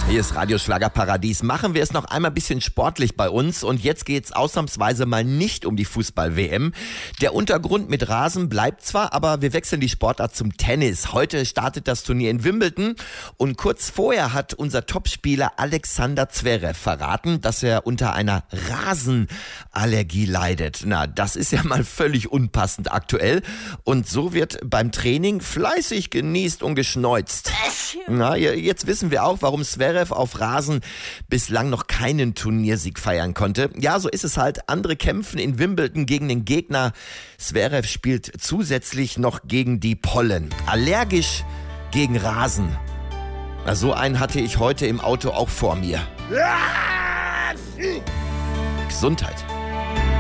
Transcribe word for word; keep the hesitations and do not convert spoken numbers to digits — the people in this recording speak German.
Hier ist Radio Schlagerparadies. Machen wir es noch einmal ein bisschen sportlich bei uns. Und jetzt geht's ausnahmsweise mal nicht um die Fußball-W M. Der Untergrund mit Rasen bleibt zwar, aber wir wechseln die Sportart zum Tennis. Heute startet das Turnier in Wimbledon. Und kurz vorher hat unser Topspieler Alexander Zverev verraten, dass er unter einer Rasenallergie leidet. Na, das ist ja mal völlig unpassend aktuell. Und so wird beim Training fleißig genießt und geschneuzt. Na, jetzt wissen wir auch, warum Zverev auf Rasen bislang noch keinen Turniersieg feiern konnte. Ja, so ist es halt. Andere kämpfen in Wimbledon gegen den Gegner. Zverev spielt zusätzlich noch gegen die Pollen. Allergisch gegen Rasen. Na, so einen hatte ich heute im Auto auch vor mir. Gesundheit.